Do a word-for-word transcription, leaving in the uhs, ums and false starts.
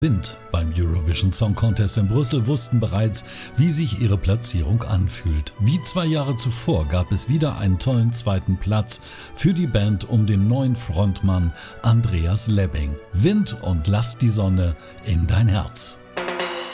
Wind beim Eurovision Song Contest in Brüssel wussten bereits, wie sich ihre Platzierung anfühlt. Wie zwei Jahre zuvor gab es wieder einen tollen zweiten Platz für die Band um den neuen Frontmann Andreas Lebbing. Wind und lass die Sonne in dein Herz.